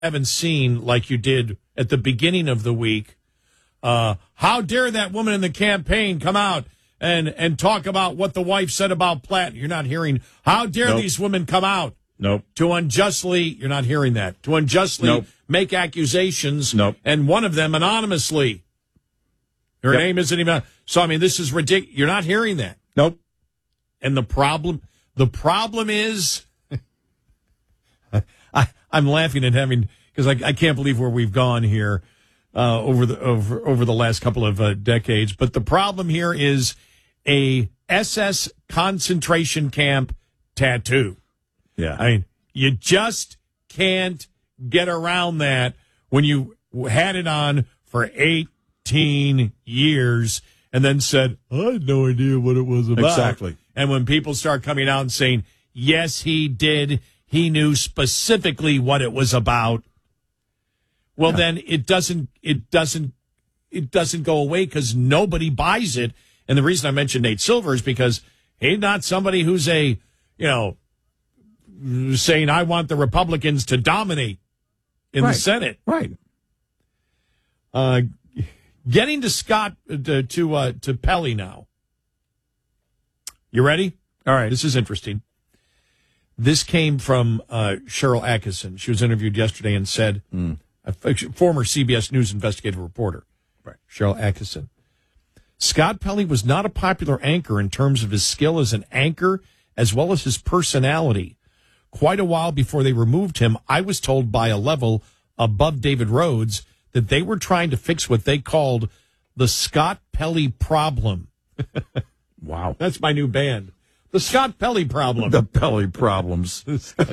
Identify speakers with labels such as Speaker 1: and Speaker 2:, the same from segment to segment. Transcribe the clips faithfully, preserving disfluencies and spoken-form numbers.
Speaker 1: haven't seen like you did at the beginning of the week. Uh, how dare that woman in the campaign come out and, and talk about what the wife said about Platt? You're not hearing, how dare
Speaker 2: Nope.
Speaker 1: these women come out?
Speaker 2: Nope.
Speaker 1: To unjustly, you're not hearing that, to unjustly
Speaker 2: Nope.
Speaker 1: make accusations,
Speaker 2: Nope.
Speaker 1: and one of them anonymously. Her
Speaker 2: Yep.
Speaker 1: name isn't even, so I mean, this is ridiculous. You're not hearing that.
Speaker 2: Nope.
Speaker 1: And the problem, the problem is, I, I'm laughing at having, because I, I can't believe where we've gone here uh, over the over over the last couple of uh, decades. But the problem here is a S S concentration camp tattoo.
Speaker 2: Yeah.
Speaker 1: I mean, you just can't get around that when you had it on for eighteen years and then said, I had no idea what it was about.
Speaker 2: Exactly.
Speaker 1: And when people start coming out and saying, yes, he did, he knew specifically what it was about, well,
Speaker 2: yeah.
Speaker 1: then it doesn't, it doesn't, it doesn't go away because nobody buys it. And the reason I mentioned Nate Silver is because he's not somebody who's a, you know, saying, I want the Republicans to dominate in
Speaker 2: right.
Speaker 1: the Senate.
Speaker 2: Right.
Speaker 1: Uh, getting to Scott, uh, to, to, uh, to Pelley now. You ready?
Speaker 2: All right.
Speaker 1: This is interesting. This came from uh, Cheryl Atkinson. She was interviewed yesterday and said,
Speaker 2: mm.
Speaker 1: a former C B S News investigative reporter,
Speaker 2: right.
Speaker 1: Cheryl Atkinson. Scott Pelley was not a popular anchor in terms of his skill as an anchor as well as his personality. Quite a while before they removed him, I was told by a level above David Rhodes that they were trying to fix what they called the Scott Pelley problem.
Speaker 2: Wow.
Speaker 1: That's my new band. The Scott Pelley problem.
Speaker 2: The Pelley problems.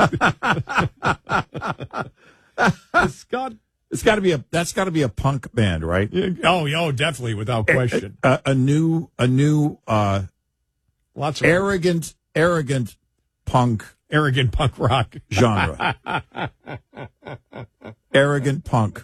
Speaker 1: Scott.
Speaker 2: It's got to be a. That's got to be a punk band, right?
Speaker 1: Oh, oh, definitely, without question.
Speaker 2: A, a, a new, a new, uh,
Speaker 1: lots of
Speaker 2: arrogant, arrogant punk,
Speaker 1: arrogant punk rock
Speaker 2: genre. Arrogant punk.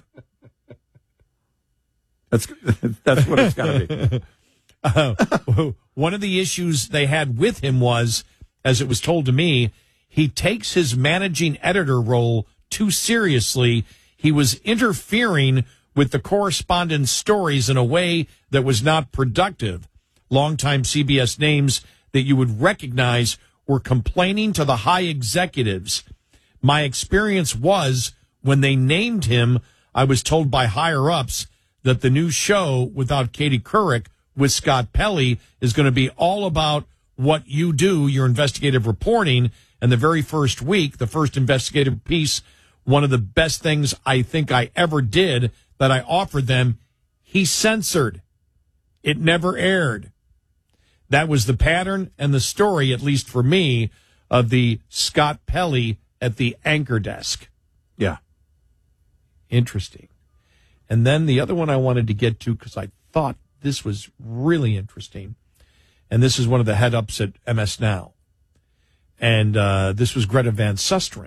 Speaker 2: That's that's what it's got to be.
Speaker 1: Uh, one of the issues they had with him was, as it was told to me, he takes his managing editor role too seriously. He was interfering with the correspondence stories in a way that was not productive. Longtime C B S names that you would recognize were complaining to the high executives. My experience was when they named him, I was told by higher-ups that the new show without Katie Couric with Scott Pelley is going to be all about what you do, your investigative reporting. And the very first week, the first investigative piece, one of the best things I think I ever did that I offered them, he censored. It never aired. That was the pattern and the story, at least for me, of the Scott Pelley at the anchor desk.
Speaker 2: Yeah.
Speaker 1: Interesting. And then the other one I wanted to get to, because I thought this was really interesting, and this is one of the head-ups at M S Now, and uh, this was Greta Van Susteren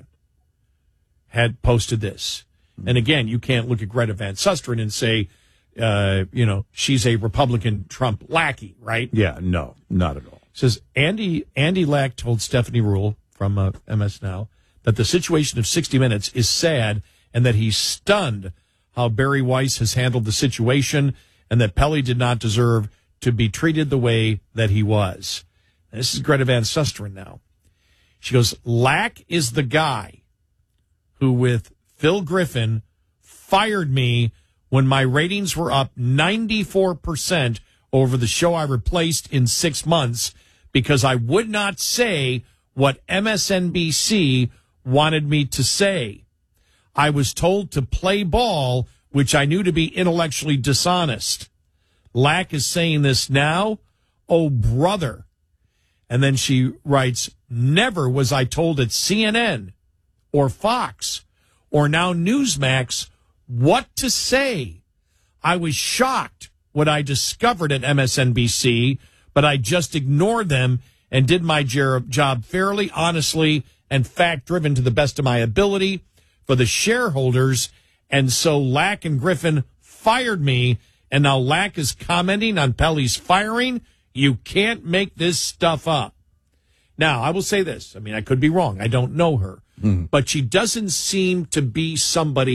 Speaker 1: had posted this. And again, you can't look at Greta Van Susteren and say, uh, you know, she's a Republican Trump lackey, right?
Speaker 2: Yeah, no, not at all.
Speaker 1: It says, Andy, Andy Lack told Stephanie Ruhle from uh, M S Now that the situation of sixty minutes is sad and that he's stunned how Barry Weiss has handled the situation and that Pelley did not deserve to be treated the way that he was. And this is Greta Van Susteren now. She goes, Lack is the guy who, with Phil Griffin, fired me when my ratings were up ninety-four percent over the show I replaced in six months because I would not say what M S N B C wanted me to say. I was told to play ball, which I knew to be intellectually dishonest. Lack is saying this now. Oh, brother. And then she writes, never was I told at C N N or Fox or now Newsmax what to say. I was shocked when I discovered at M S N B C, but I just ignored them and did my job fairly, honestly, and fact-driven to the best of my ability for the shareholders. And so Lack and Griffin fired me, and now Lack is commenting on Pelley's firing. You can't make this stuff up. Now, I will say this. I mean, I could be wrong. I don't know her. but she doesn't seem to be somebody